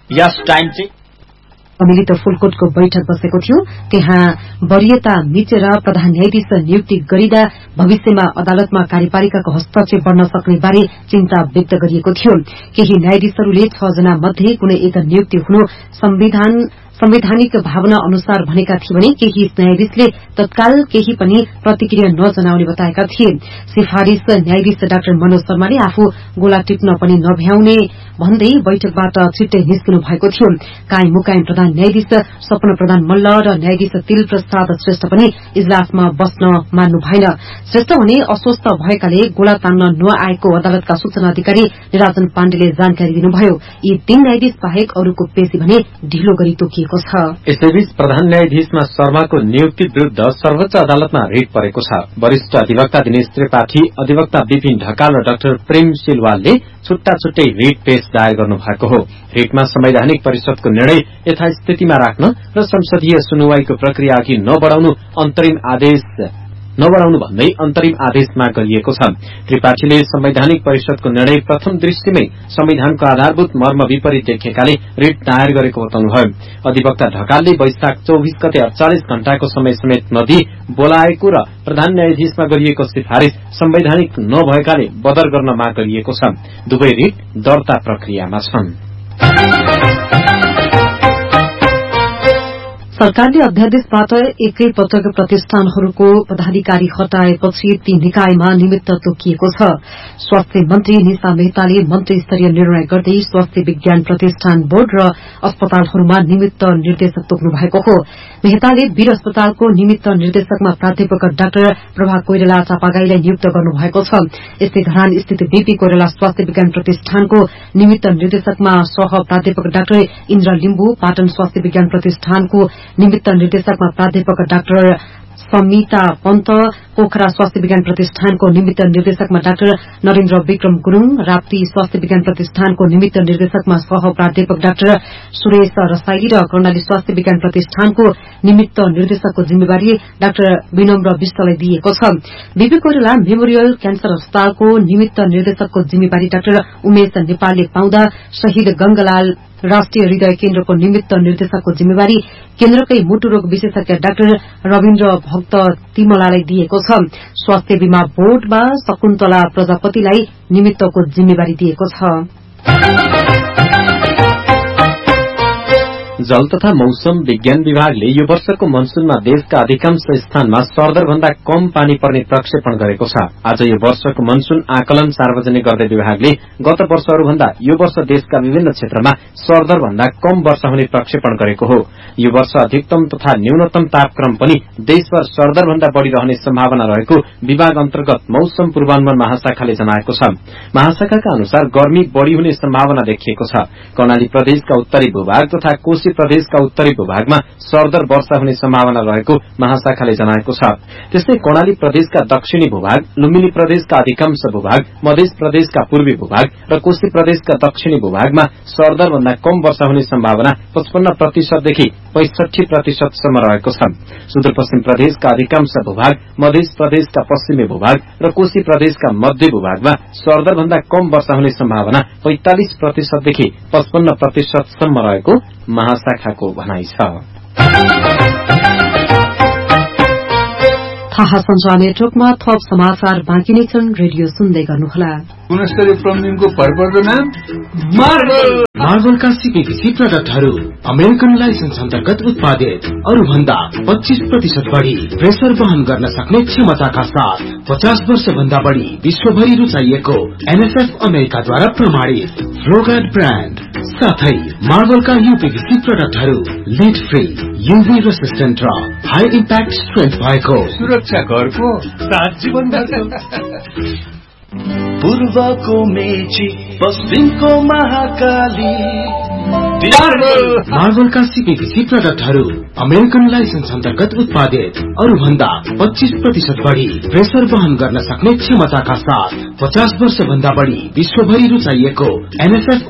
यस time चाहिँ सम्मिलित फुलकोटको बैठक बसेको थियो। त्यहाँ वरियता मिचेर प्रधान न्यायाधीश नियुक्ति गरिँदा भविष्यमा अदालतमा कार्यपालिकाको हस्तक्षेप बढ्न सक्ने बारे चिन्ता व्यक्त गरिएको थियो। केही न्यायाधीशहरूले 6 जना मध्ये कुनै एक नियुक्ति हुनु संवैधानिक भावना अनुसार भनेका थिए भने केही न्यायाधीशले तत्काल केही पनि प्रतिक्रिया नजनाउने बताएका थिए। सिफारिश न्यायाधीश डाक्टर मनोज शर्माले आफू गोला टिप्न पनि नभ्याउने भन्दै बैठकबाट छिट्टै निस्किनु भएको थियो। कायम मुकायम प्रधान न्यायाधीश स्वप्न प्रधान मल्ल र न्यायाधीश तिल प्रसाद श्रेष्ठ पनि इजलासमा बस्न मान्नु भएन। श्रेष्ठ भने अस्वस्थ भएकाले गोला तान्न नआएको अदालतका सूचना अधिकारी निराजन पाण्डेले जानकारी दिनुभयो। यी 3 न्यायाधीश बाहेक अरूको पेशी भने ढिलो गरी तोकिएको छ। यसैबीच प्रधान न्यायाधीशमा शर्माको नियुक्ति विरूद्ध सर्वोच्च अदालतमा रिट परेको छ। वरिष्ठ अधिवक्ता दिनेश त्रिपाठी, अधिवक्ता विपिन ढकाल र डाक्टर प्रेम सिलवालले छुट्टा छुट्टै रिट पेश दायर गर्नु भएको हो। रिटमा संवैधानिक परिषदको निर्णय यथास्थितिमा राख्न र संसदीय सुनवाईको प्रक्रिया अघि नबढाउनु भन्दै अन्तरिम आदेश माग गरिएको छ। त्रिपाठीले संवैधानिक परिषदको निर्णय प्रथम दृष्टिमै संविधानको आधारभूत मर्म विपरीत देखिएकाले रिट दायर गरेको बताउनुभयो। अधिवक्ता ढकालले वैशाख 24 गते 48 घण्टाको समय समेत नदिई बोलाएको र प्रधान न्यायाधीशमा गरिएको सिफारिश संवैधानिक नभएकाले बदर गर्न माग गरिएको छ। दुवै रिट दर्ता प्रक्रियामा छन्। सरकारले अध्यादेशबाट एकै पटक प्रतिष्ठानहरूको पदाधिकारी हटाएपछि ती निकायमा निमित्त तोकिएको छ। स्वास्थ्य मन्त्री निशा मेहताले मन्त्री स्तरीय निर्णय गर्दै स्वास्थ्य विज्ञान प्रतिष्ठान बोर्ड र अस्पतालहरूमा निमित्त निर्देशक तोक्नु भएको हो। मेहताले वीर अस्पतालको निमित्त निर्देशकमा प्राध्यापक डाक्टर प्रभा कोइराला चापागाईलाई नियुक्त गर्नुभएको छ। यस्तै धरान स्थित बीपी कोइराला स्वास्थ्य विज्ञान प्रतिष्ठानको निमित्त निर्देशकमा सह प्राध्यापक डाक्टर इन्द्र लिम्बू, पाटन स्वास्थ्य विज्ञान प्रतिष्ठानको निमित्त निर्देशकमा प्राध्यापक डाक्टर समिता पन्त, पोखरा स्वास्थ्य विज्ञान प्रतिष्ठानको निमित्त निर्देशकमा डाक्टर नरेन्द्र विक्रम गुरूङ, राप्ती स्वास्थ्य विज्ञान प्रतिष्ठानको निमित्त निर्देशकमा सह प्राध्यापक डाक्टर सुरेश रसाइली र कर्णाली स्वास्थ्य विज्ञान प्रतिष्ठानको निमित्त निर्देशकको जिम्मेवारी डाक्टर विनम्र विष्टलाई दिएको छ। बीपी कोइराला मेमोरियल क्यान्सर अस्पतालको निमित्त निर्देशकको जिम्मेवारी डाक्टर उमेश नेपालले पाउँदा शहीद गंगालाल राष्ट्रिय हृदय केन्द्रको निमित्त निर्देशकको जिम्मेवारी केन्द्रकै मुटु रोग विशेषज्ञ डाक्टर रविन्द्र भक्त तिमलालाई दिएको छ। स्वास्थ्य बीमा बोर्डमा शकुन्तला प्रजापतिलाई निमित्तको जिम्मेवारी दिएको छ। जल तथा मौसम विज्ञान विभागले यो वर्षको मनसूनमा देशका अधिकांश स्थानमा सरदरभन्दा कम पानी पर्ने प्रक्षेपण गरेको छ। आज यो वर्षको मनसून आकलन सार्वजनिक गर्दै विभागले गत वर्षहरूभन्दा यो वर्ष देशका विभिन्न क्षेत्रमा सरदरभन्दा कम वर्षा हुने प्रक्षेपण गरेको हो। यो वर्ष अधिकतम तथा न्यूनतम तापक्रम पनि देशभर सरदरभन्दा बढ़ी रहने सम्भावना रहेको विभाग अन्तर्गत मौसम पूर्वानुमान महाशाखाले जनाएको छ। महाशाखाका अनुसार गर्मी बढ़ी हुने सम्भावना देखिएको छ। कर्णाली प्रदेशका उत्तरी भूभाग तथा कोशी प्रदेशका उत्तरी भूभागमा सरदर वर्षा हुने सम्भावना रहेको महाशाखाले जनाएको छ। त्यस्तै कर्णाली प्रदेशका दक्षिणी भूभाग, लुम्बिनी प्रदेशका अधिकांश भूभाग, मध्य प्रदेशका पूर्वी भूभाग र कोशी प्रदेशका दक्षिणी भूभागमा सरदर भन्दा कम वर्षा हुने सम्भावना 55% देखि 65% सम्म रहेको छ। सुदूरपश्चिम प्रदेशका अधिकांश भूभाग, मध्य प्रदेशका पश्चिमी भूभाग र कोशी प्रदेशका मध्य भूभागमा सरदर भन्दा कम वर्षा हुने सम्भावना 45% देखि 55% सम्म रहेको महाशाखाको भनाइ छ। थाहा सञ्चार नेटवर्कमा थप समाचार बाँकी नै छन्। रेडियो सुन्दै गर्नुहोला। गुणस्तरीय प्लम्बिङको भरपर्दो नाम मार्बलका सीपीभीसी प्रडक्टहरू अमेरिकन लाइसेन्स अन्तर्गत उत्पादित, अरूभन्दा 25% बढ़ी प्रेसर वहन गर्न सक्ने क्षमताका साथ 50 वर्ष भन्दा बढ़ी विश्वभरि रुचाइएको एनएसएफ अमेरिकाद्वारा प्रमाणित फ्लोगार्ड ब्रान्ड साथै मार्बलका यूपीभीसी प्रडक्टहरू लिड फ्री, यूभी रेसिस्टेन्ट र हाई इम्प्याक्ट स्ट्रेन्थ भएको, सुरक्षा घरको साथ जीवन पूर्वको मेची, पश्चिमको महाकाली। मार्बलका सीपीभीसी प्रडक्टहरू अमेरिकन लाइसेन्स अन्तर्गत उत्पादित, अरूभन्दा 25% बढ़ी प्रेसर वहन गर्न सक्ने क्षमताका साथ 50 वर्ष भन्दा बढ़ी विश्वभरि रुचाइएको एनएसएफ